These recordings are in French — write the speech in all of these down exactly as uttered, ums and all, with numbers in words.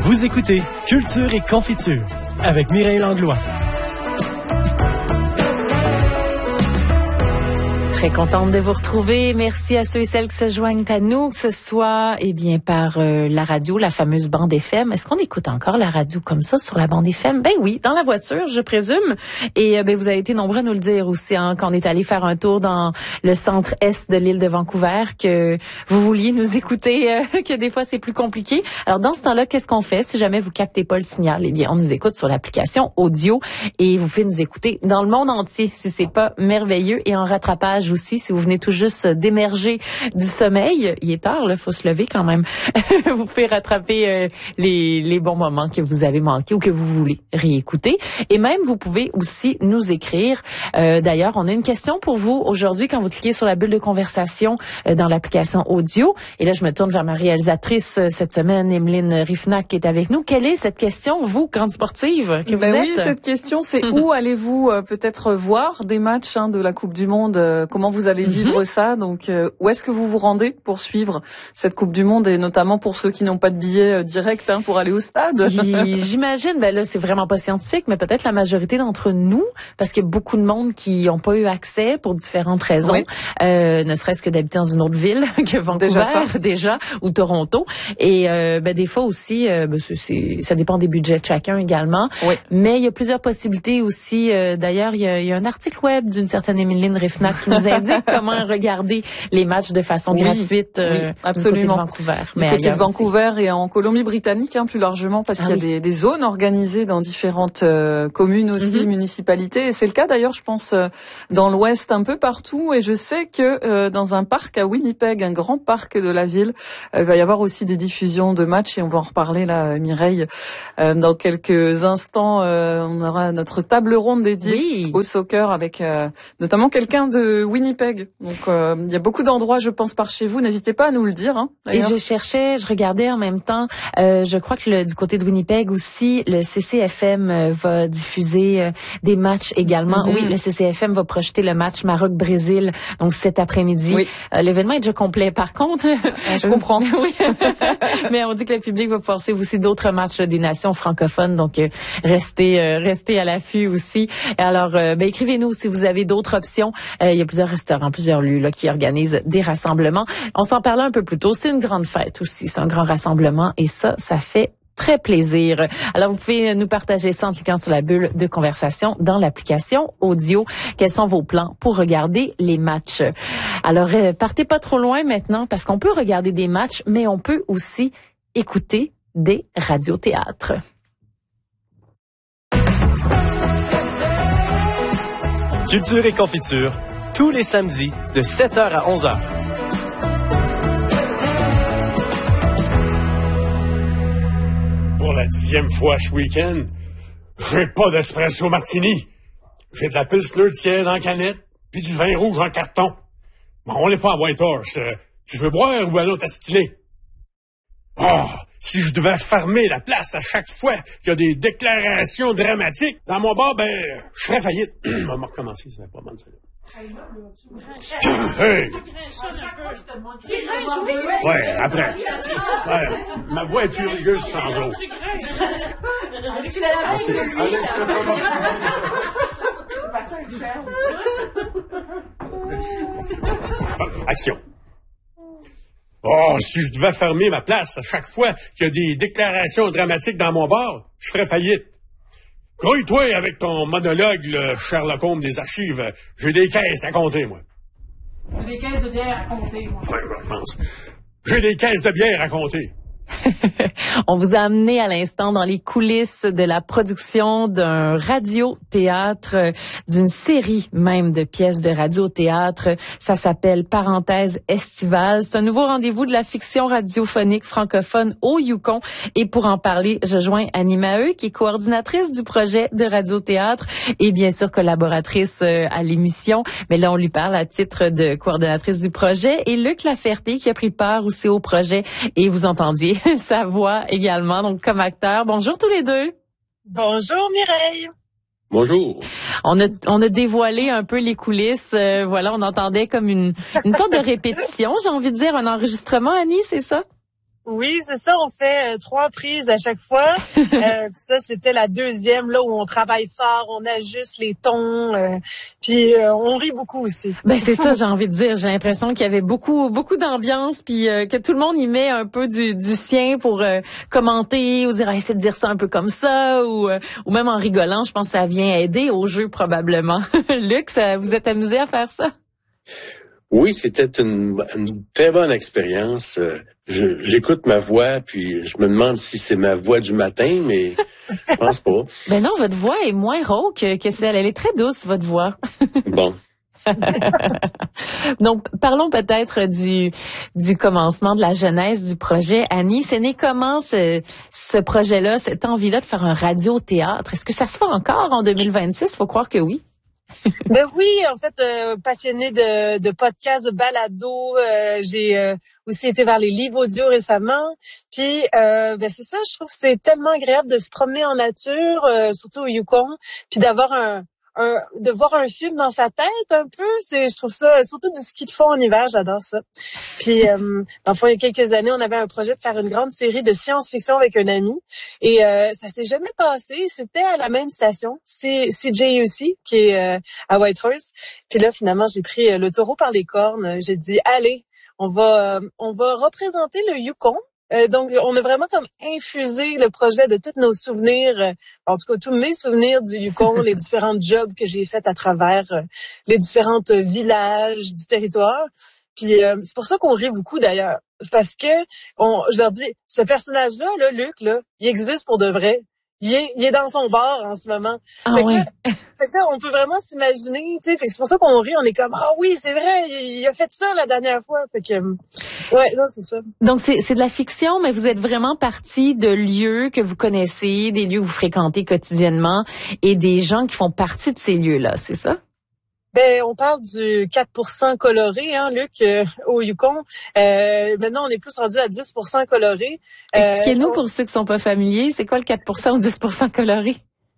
Vous écoutez Culture et Confiture avec Mireille Langlois. Très contente de vous retrouver. Merci à ceux et celles qui se joignent à nous, que ce soit eh bien par euh, la radio, la fameuse bande F M. Est-ce qu'on écoute encore la radio comme ça sur la bande F M? Ben oui, dans la voiture, je présume. Et euh, ben vous avez été nombreux à nous le dire aussi hein, quand on est allé faire un tour dans le centre-est de l'île de Vancouver, que vous vouliez nous écouter, euh, que des fois c'est plus compliqué. Alors dans ce temps-là, qu'est-ce qu'on fait? Si jamais vous captez pas le signal, eh bien on nous écoute sur l'application audio et vous pouvez nous écouter dans le monde entier si c'est pas merveilleux et en rattrapage aussi, si vous venez tout juste d'émerger du sommeil, il est tard, là, faut se lever quand même. Vous pouvez rattraper euh, les, les bons moments que vous avez manqués ou que vous voulez réécouter. Et même, vous pouvez aussi nous écrire. Euh, d'ailleurs, on a une question pour vous aujourd'hui quand vous cliquez sur la bulle de conversation euh, dans l'application audio. Et là, je me tourne vers ma réalisatrice euh, cette semaine, Emeline Rifnac, qui est avec nous. Quelle est cette question, vous, grande sportive, que vous ben êtes? Oui, cette question, c'est où allez-vous euh, peut-être voir des matchs hein, de la Coupe du Monde euh, Comment vous allez vivre mm-hmm. ça? Donc, euh, où est-ce que vous vous rendez pour suivre cette Coupe du Monde et notamment pour ceux qui n'ont pas de billet euh, direct hein, pour aller au stade? J'imagine, ben là, c'est vraiment pas scientifique, mais peut-être la majorité d'entre nous, parce qu'il y a beaucoup de monde qui n'ont pas eu accès pour différentes raisons, oui. euh, ne serait-ce que d'habiter dans une autre ville que Vancouver, déjà, ça. déjà ou Toronto. Et euh, ben des fois aussi, euh, ben, c'est, c'est, ça dépend des budgets de chacun également. Oui. Mais il y a plusieurs possibilités aussi. Euh, d'ailleurs, il y, a, il y a un article web d'une certaine Emeline Rifnac qui nous indique comment regarder les matchs de façon oui, gratuite euh, oui, absolument. du côté de Vancouver. Du mais côté de Vancouver aussi. Et en Colombie-Britannique, hein, plus largement, parce ah, qu'il y a oui. des, des zones organisées dans différentes euh, communes aussi, mm-hmm. municipalités. Et c'est le cas d'ailleurs, je pense, euh, dans l'Ouest, un peu partout. Et je sais que euh, dans un parc à Winnipeg, un grand parc de la ville, euh, il va y avoir aussi des diffusions de matchs. Et on va en reparler là, Mireille, euh, dans quelques instants. Euh, on aura notre table ronde dédiée oui. au soccer avec euh, notamment quelqu'un de Winnipeg. Donc il euh, y a beaucoup d'endroits, je pense, par chez vous. N'hésitez pas à nous le dire. Hein, et je cherchais, je regardais en même temps. Euh, je crois que le, du côté de Winnipeg aussi, le C C F M euh, va diffuser euh, des matchs également. Mm-hmm. Oui, le C C F M va projeter le match Maroc-Brésil, donc cet après-midi. Oui. Euh, l'événement est déjà complet. Par contre, euh, je comprends. oui, mais on dit que le public va pouvoir suivre aussi d'autres matchs des nations francophones. Donc euh, restez, euh, restez à l'affût aussi. Alors, euh, ben, écrivez-nous si vous avez d'autres options. Euh, il y a plusieurs restaurants, plusieurs lieux là, qui organisent des rassemblements. On s'en parlait un peu plus tôt. C'est une grande fête aussi. C'est un grand rassemblement et ça, ça fait très plaisir. Alors, vous pouvez nous partager ça en cliquant sur la bulle de conversation dans l'application audio. Quels sont vos plans pour regarder les matchs? Alors, euh, partez pas trop loin maintenant parce qu'on peut regarder des matchs, mais on peut aussi écouter des radiothéâtres. Culture et confiture, tous les samedis de sept heures à onze heures. Pour la dixième fois ce week-end, j'ai pas d'espresso martini. J'ai de la pilsner tiède en canette, puis du vin rouge en carton. Bon, on n'est pas à White Horse. Euh, tu veux boire ou allons t'astiner? Ah, oh, si je devais fermer la place à chaque fois qu'il y a des déclarations dramatiques dans mon bar, ben, je ferais faillite. On va recommencer, c'est pas mal, ça. Hey! Ouais, après. Ouais, ma voix est plus rigueuse sans eau. Action. Oh, si je devais fermer ma place à chaque fois qu'il y a des déclarations dramatiques dans mon bar, je ferais faillite. Grouille-toi avec ton monologue, le Sherlock Holmes des archives. J'ai des caisses à compter, moi. J'ai des caisses de bière à compter, moi. Oui, je pense. J'ai des caisses de bière à compter. On vous a amené à l'instant dans les coulisses de la production d'un radio-théâtre, d'une série même de pièces de radio-théâtre. Ça s'appelle Parenthèse estivale. C'est un nouveau rendez-vous de la fiction radiophonique francophone au Yukon. Et pour en parler, je joins Annie Maheu, qui est coordinatrice du projet de radio-théâtre et bien sûr collaboratrice à l'émission. Mais là, on lui parle à titre de coordonnatrice du projet. Et Luc Laferté, qui a pris part aussi au projet. Et vous entendiez sa voix également, donc comme acteur. Bonjour tous les deux. Bonjour Mireille. Bonjour. On a, on a dévoilé un peu les coulisses. Euh, voilà, on entendait comme une, une sorte de répétition, j'ai envie de dire, un enregistrement, Annie, c'est ça? Oui, c'est ça. On fait euh, trois prises à chaque fois. euh, ça, c'était la deuxième, là, où on travaille fort, on ajuste les tons, euh, puis euh, on rit beaucoup aussi. Ben c'est ça, j'ai envie de dire. J'ai l'impression qu'il y avait beaucoup, beaucoup d'ambiance, puis euh, que tout le monde y met un peu du, du sien pour euh, commenter ou dire ah, essaie de dire ça un peu comme ça, ou euh, ou même en rigolant. Je pense que ça vient aider au jeu probablement. Luc, ça, vous êtes amusé à faire ça? Oui, c'était une, une très bonne expérience. Je, j'écoute ma voix, puis je me demande si c'est ma voix du matin, mais je pense pas. Ben non, votre voix est moins rauque que, que celle. Elle est très douce, votre voix. Bon. Donc, parlons peut-être du du commencement, de la genèse du projet. Annie, c'est né comment ce, ce projet-là, cette envie-là de faire un radio-théâtre? Est-ce que ça se fait encore en deux mille vingt-six? Faut croire que oui. Ben oui, en fait, euh, passionnée de, de podcasts, de balado, euh, j'ai euh, aussi été vers les livres audio récemment. Puis, euh, ben c'est ça, je trouve que c'est tellement agréable de se promener en nature, euh, surtout au Yukon, puis d'avoir un, un, de voir un film dans sa tête un peu. C'est, je trouve ça, surtout du ski de fond en hiver, j'adore ça. Puis, euh, dans le fond, il y a quelques années, on avait un projet de faire une grande série de science-fiction avec un ami. Et euh, ça s'est jamais passé. C'était à la même station, C J U C, qui est euh, à Whitehorse. Puis là, finalement, j'ai pris euh, le taureau par les cornes. J'ai dit, allez, on va, euh, on va représenter le Yukon. Euh, donc, on a vraiment comme infusé le projet de tous nos souvenirs, euh, en tout cas tous mes souvenirs du Yukon, les différents jobs que j'ai faits à travers euh, les différents euh, villages du territoire. Puis euh, c'est pour ça qu'on rit beaucoup d'ailleurs, parce que on, je leur dis, ce personnage-là, là, Luc, là, il existe pour de vrai. Il est, il est dans son bar en ce moment. Ah fait, que ouais. là, fait que là, on peut vraiment s'imaginer, tu sais. Fait que c'est pour ça qu'on rit, on est comme ah oui, c'est vrai, il, il a fait ça la dernière fois. Fait que ouais, non, c'est ça. Donc, c'est, c'est de la fiction, mais vous êtes vraiment partie de lieux que vous connaissez, des lieux que vous fréquentez quotidiennement et des gens qui font partie de ces lieux-là, c'est ça? Ben, on parle du quatre pour cent coloré, hein, Luc, euh, au Yukon. Euh, maintenant, on est plus rendu à dix pour cent coloré. Euh, Expliquez-nous on... pour ceux qui sont pas familiers, c'est quoi le quatre pour cent ou dix pour cent coloré?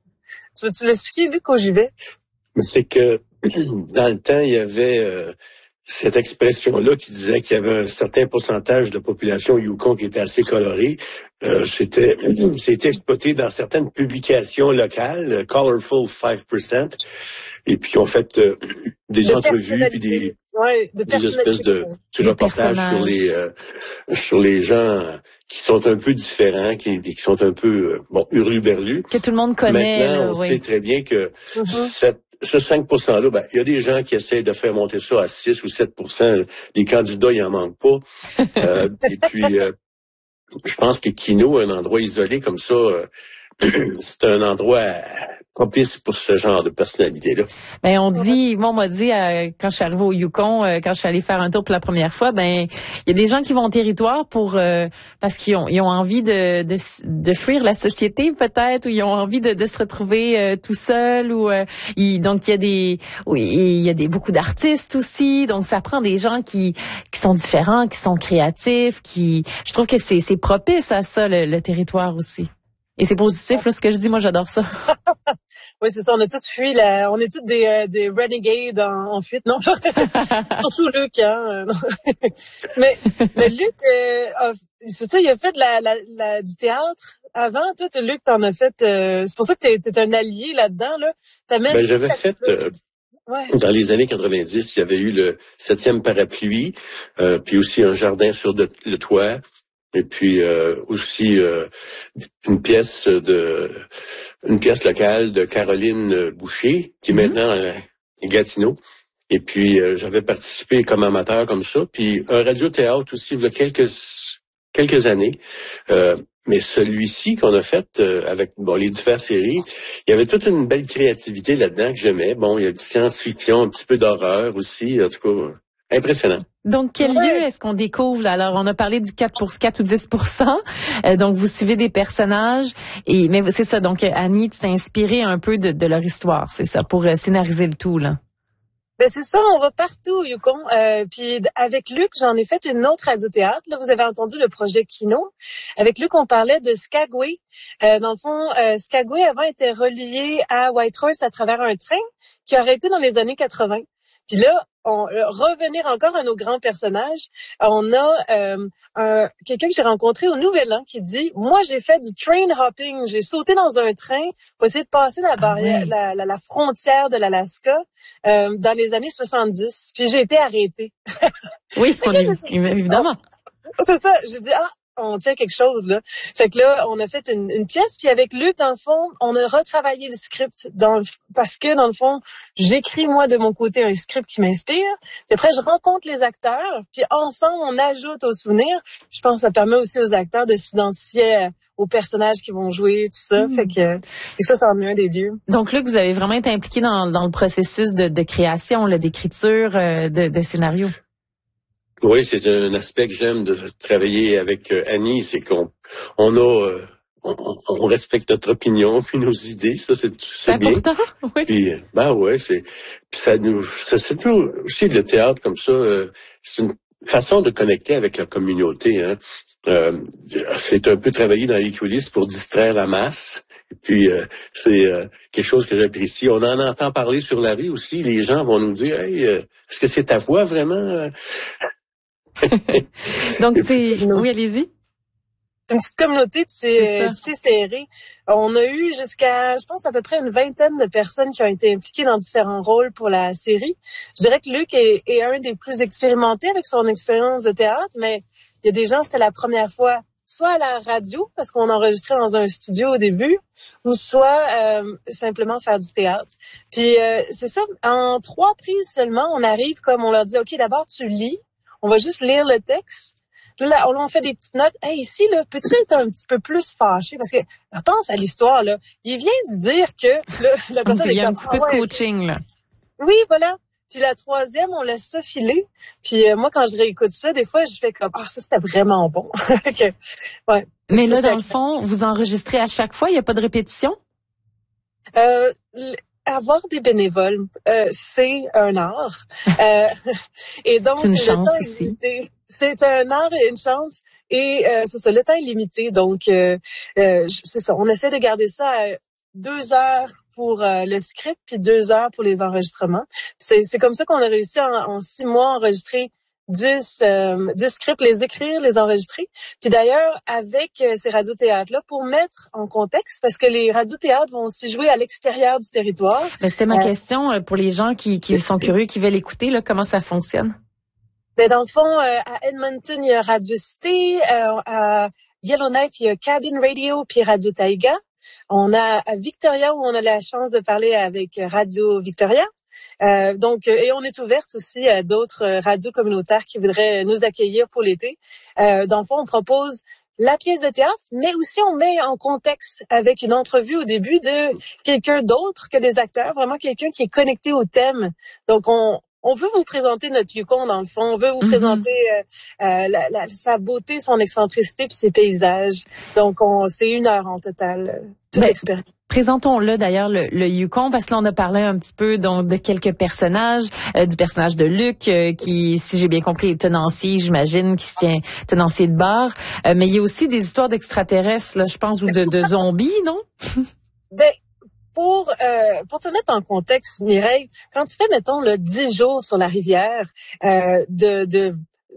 Tu veux-tu l'expliquer, Luc, où j'y vais? C'est que dans le temps, il y avait euh, cette expression-là qui disait qu'il y avait un certain pourcentage de la population Yukon qui était assez colorée. Euh, c'était, c'était exploité dans certaines publications locales, Colorful five percent. Et puis, on fait euh, des de entrevues puis des, ouais, de des espèces de, de reportages sur les euh, sur les gens qui sont un peu différents, qui, qui sont un peu euh, bon hurluberlus. Que tout le monde connaît. Maintenant, là, on oui. sait très bien que Mm-hmm. cette, ce cinq pour cent-là, ben, il y a des gens qui essaient de faire monter ça à six ou sept pour cent. Les candidats, il en manque pas. euh, et puis, euh, je pense que Kino, un endroit isolé comme ça, euh, c'est un endroit propice pour ce genre de personnalité-là. Ben on dit, moi on m'a dit euh, quand je suis arrivée au Yukon, euh, quand je suis allée faire un tour pour la première fois, ben il y a des gens qui vont au territoire pour euh, parce qu'ils ont ils ont envie de de, de fuir la société peut-être, ou ils ont envie de, de se retrouver euh, tout seuls, ou euh, ils, donc il y a des oui il y a des beaucoup d'artistes aussi, donc ça prend des gens qui qui sont différents, qui sont créatifs, qui je trouve que c'est c'est propice à ça le, le territoire aussi. Et c'est positif, là, ce que je dis, moi, j'adore ça. Oui, c'est ça, on a tous fui, la, on est tous des, euh, des renegades en, en fuite, non? Surtout Luc, hein? mais, mais Luc, euh, a, c'est ça, il a fait de la, la, la, du théâtre avant. Toi, Luc, t'en as fait, euh, c'est pour ça que t'es, t'es un allié là-dedans, là. T'as même ben, j'avais fait, euh, ouais. Dans les années quatre-vingt-dix, il y avait eu le septième parapluie, euh, puis aussi un jardin sur de, le toit. Et puis euh, aussi euh, une pièce de une pièce locale de Caroline Boucher, qui est mm-hmm. maintenant à Gatineau. Et puis euh, j'avais participé comme amateur comme ça. Puis un radio-théâtre aussi il y a quelques quelques années. Euh, mais celui-ci qu'on a fait euh, avec bon les diverses séries, il y avait toute une belle créativité là-dedans que j'aimais. Bon, il y a du science-fiction, un petit peu d'horreur aussi. En tout cas, impressionnant. Donc, quel ouais. lieu est-ce qu'on découvre là? Alors, on a parlé du quatre pour quatre ou dix pour cent. Euh, donc, vous suivez des personnages. Et mais c'est ça. Donc, Annie, tu t'es inspirée un peu de, de leur histoire, c'est ça, pour euh, scénariser le tout, là. Ben c'est ça, on va partout au Yukon. Euh, puis avec Luc, j'en ai fait une autre radio-théâtre. Là, vous avez entendu le projet Kino. Avec Luc, on parlait de Skagway. Euh, dans le fond, euh, Skagway avant était relié à Whitehorse à travers un train qui aurait été dans les années quatre-vingts. Puis là, on, revenir encore à nos grands personnages, on a euh, un, quelqu'un que j'ai rencontré au Nouvel An qui dit « Moi, j'ai fait du train hopping. J'ai sauté dans un train pour essayer de passer la barrière, ah oui. la, la, la frontière de l'Alaska euh, dans les années soixante-dix. Puis j'ai été arrêtée. » Oui, on est, évidemment. C'est ça. J'ai dit « Ah, on tient quelque chose, là. » Fait que là, on a fait une, une pièce, puis avec Luc, dans le fond, on a retravaillé le script dans le, parce que, dans le fond, j'écris, moi, de mon côté, un script qui m'inspire. Puis après, je rencontre les acteurs, puis ensemble, on ajoute aux souvenirs. Je pense que ça permet aussi aux acteurs de s'identifier aux personnages qui vont jouer, tout ça. Mmh. Fait que, et ça, c'en est un des lieux. Donc, Luc, vous avez vraiment été impliqué dans, dans le processus de, de création, là, d'écriture, euh, de, de scénario. Oui, c'est un aspect que j'aime de travailler avec Annie, c'est qu'on on a euh, on, on respecte notre opinion puis nos idées, ça c'est c'est, c'est bien. Important, oui. Puis ben ouais, c'est puis ça nous ça c'est tout aussi le théâtre comme ça, euh, c'est une façon de connecter avec la communauté, hein. Euh, c'est un peu travailler dans les coulisses pour distraire la masse. Et puis euh, c'est euh, quelque chose que j'apprécie. On en entend parler sur la rue aussi. Les gens vont nous dire, hey, euh, est-ce que c'est ta voix vraiment? Donc, c'est... Oui, allez-y. C'est une petite communauté tissée serrée. On a eu jusqu'à, je pense, à peu près une vingtaine de personnes qui ont été impliquées dans différents rôles pour la série. Je dirais que Luc est, est un des plus expérimentés avec son expérience de théâtre, mais il y a des gens, c'était la première fois, soit à la radio, parce qu'on enregistrait dans un studio au début, ou soit euh, simplement faire du théâtre. Puis, euh, c'est ça, en trois prises seulement, on arrive comme on leur dit, OK, d'abord, tu lis. On va juste lire le texte. Là, on fait des petites notes. Hey, ici, là, peux-tu être un petit peu plus fâché? Parce que, pense à l'histoire, là. Il vient de dire que, là, la personne il y a est un comme, petit peu ah, ouais. de coaching, là. Oui, voilà. Puis la troisième, on laisse ça filer. Puis euh, moi, quand je réécoute ça, des fois, je fais comme, ah, ça, c'était vraiment bon. okay. Ouais. Mais ça, là, dans le fond, vous enregistrez à chaque fois? Il n'y a pas de répétition? Euh, avoir des bénévoles, euh, c'est un art. euh, et donc, c'est une chance aussi. Limité. C'est un art et une chance. Et euh, c'est ça, le temps est limité. Donc, euh, euh, c'est ça. On essaie de garder ça à deux heures pour euh, le script, puis deux heures pour les enregistrements. C'est, c'est comme ça qu'on a réussi en, en six mois à enregistrer dix, euh, dix scripts, les écrire, les enregistrer. Puis d'ailleurs, avec euh, ces radiothéâtres-là, pour mettre en contexte, parce que les radiothéâtres vont aussi jouer à l'extérieur du territoire. Mais c'était ma euh, question pour les gens qui, qui sont curieux, qui veulent écouter, là, comment ça fonctionne? Ben dans le fond, euh, à Edmonton, il y a Radio Cité, euh, à Yellowknife, il y a Cabin Radio, puis Radio Taïga. On a à Victoria, où on a la chance de parler avec Radio Victoria. Euh, donc, et on est ouverte aussi à d'autres radios communautaires qui voudraient nous accueillir pour l'été. Euh, dans le fond, on propose la pièce de théâtre, mais aussi on met en contexte avec une entrevue au début de quelqu'un d'autre que des acteurs, vraiment quelqu'un qui est connecté au thème. Donc, on On veut vous présenter notre Yukon, dans le fond. On veut vous mm-hmm. présenter euh, euh, la, la, sa beauté, son excentricité puis ses paysages. Donc, on, c'est une heure en total, euh, toute ben, l'expérience. Présentons-le d'ailleurs, le, le Yukon, parce que là, on a parlé un petit peu donc de quelques personnages, euh, du personnage de Luc, euh, qui, si j'ai bien compris, est tenancier, j'imagine, qui se tient tenancier de bar. Euh, mais il y a aussi des histoires d'extraterrestres, là, je pense, ou de, de zombies, non? Ben, Pour euh, pour te mettre en contexte, Mireille, quand tu fais, mettons, le dix jours sur la rivière euh, de de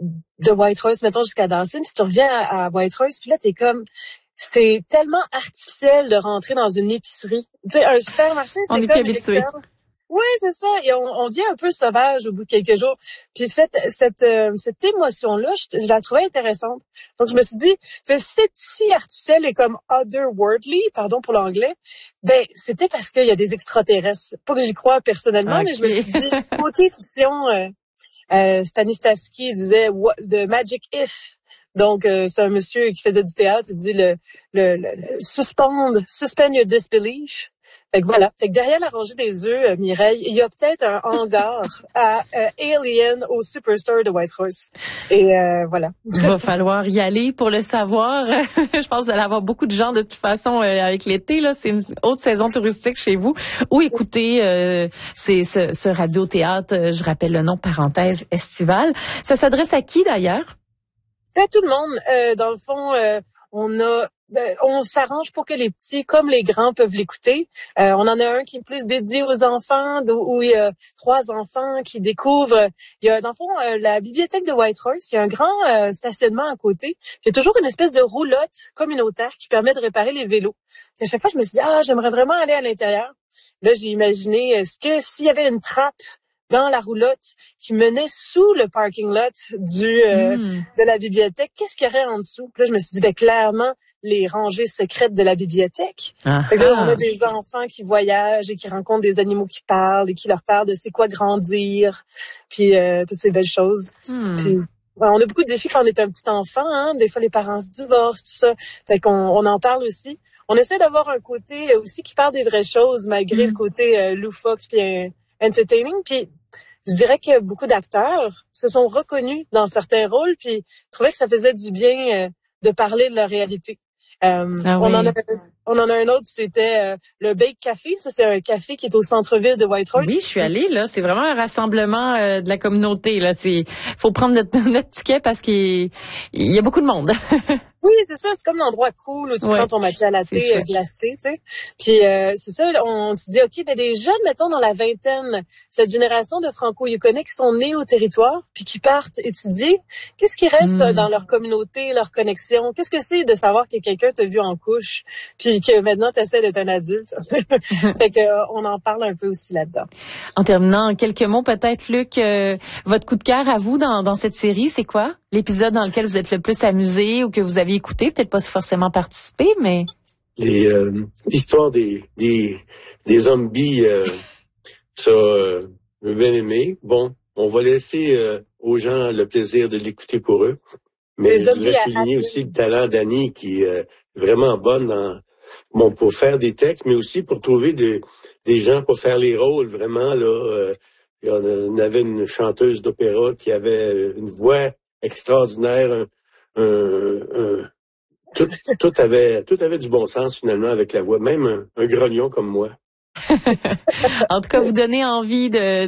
de Whitehorse, mettons, jusqu'à Dawson, puis tu reviens à, à Whitehorse, puis là, t'es comme... C'est tellement artificiel de rentrer dans une épicerie. Tu sais, un supermarché, c'est on comme... est plus habitué. Oui, c'est ça. Et on, on devient un peu sauvage au bout de quelques jours. Puis cette cette euh, cette émotion-là, je, je la trouvais intéressante. Donc je me suis dit, c'est c'est si artificiel et comme otherworldly, pardon pour l'anglais. Ben c'était parce qu'il y a des extraterrestres. Pas que j'y crois personnellement, okay. Mais je me suis dit, côté fiction, euh, euh, Stanislavski disait the magic if. Donc, euh, c'est un monsieur qui faisait du théâtre. Il dit le, le, le, le suspend, suspend your disbelief. Fait que voilà. Fait que derrière la rangée des œufs, euh, Mireille, il y a peut-être un hangar à euh, Alien au Superstore de Whitehorse. Et euh, voilà. Il va falloir y aller pour le savoir. Je pense que vous allez avoir beaucoup de gens de toute façon euh, avec l'été. Là, c'est une autre saison touristique chez vous. Ou écoutez, euh, c'est ce, ce radio-théâtre, euh, je rappelle le nom, parenthèse, estival. Ça s'adresse à qui d'ailleurs? C'est à tout le monde. Euh, dans le fond, euh, On a Ben, on s'arrange pour que les petits comme les grands peuvent l'écouter. Euh, on en a un qui est plus dédié aux enfants, où il y a trois enfants qui découvrent. Il y a, dans le fond, euh, la bibliothèque de Whitehorse, il y a un grand euh, stationnement à côté. Il y a toujours une espèce de roulotte communautaire qui permet de réparer les vélos. Puis à chaque fois, je me suis dit, ah, j'aimerais vraiment aller à l'intérieur. Là, j'ai imaginé, est-ce que s'il y avait une trappe dans la roulotte qui menait sous le parking lot du euh, mm. de la bibliothèque, qu'est-ce qu'il y aurait en dessous? Puis là, je me suis dit, ben clairement, les rangées secrètes de la bibliothèque. Fait que là, on a des enfants qui voyagent et qui rencontrent des animaux qui parlent et qui leur parlent de c'est quoi grandir, puis euh, toutes ces belles choses. Hmm. Puis ouais, on a beaucoup de défis quand on est un petit enfant, hein. Des fois, les parents se divorcent, tout ça. Fait qu'on on en parle aussi. On essaie d'avoir un côté aussi qui parle des vraies choses, malgré hmm. le côté euh, loufoque puis euh, entertaining. Puis je dirais que beaucoup d'acteurs se sont reconnus dans certains rôles, puis trouvaient que ça faisait du bien euh, de parler de leur réalité. Euh, ah oui. on, en a, on en a un autre, c'était euh, le Bake Café. Ça, c'est un café qui est au centre-ville de Whitehorse. Oui, je suis allée, là. C'est vraiment un rassemblement euh, de la communauté, là. C'est, faut prendre notre, notre ticket parce qu'il il y a beaucoup de monde. Oui, c'est ça. C'est comme l'endroit cool où tu ouais, prends ton matcha latte euh, glacé, tu sais. Puis euh, c'est ça, on se dit, OK, ben des jeunes, mettons, dans la vingtaine, cette génération de franco-yukonnais qui sont nés au territoire, puis qui partent étudier, qu'est-ce qui reste mm. dans leur communauté, leur connexion? Qu'est-ce que c'est de savoir que quelqu'un t'a vu en couche, puis que maintenant, tu essaies d'être un adulte? Fait que euh, on en parle un peu aussi là-dedans. En terminant, quelques mots peut-être, Luc, euh, votre coup de cœur à vous dans, dans cette série, c'est quoi? L'épisode dans lequel vous êtes le plus amusé ou que vous avez écouté, peut-être pas forcément participé, mais... Les, euh, l'histoire des, des, des zombies, euh, ça, euh, j'ai bien aimé. Bon, on va laisser euh, aux gens le plaisir de l'écouter pour eux. Mais je voudrais souligner aussi le talent d'Annie qui est euh, vraiment bonne dans, bon, pour faire des textes, mais aussi pour trouver des, des gens pour faire les rôles, vraiment, là. Euh, on avait une chanteuse d'opéra qui avait une voix extraordinaire, un, un, un, tout, tout avait tout avait du bon sens finalement avec la voix, même un, un grognon comme moi. En tout cas, vous donnez envie de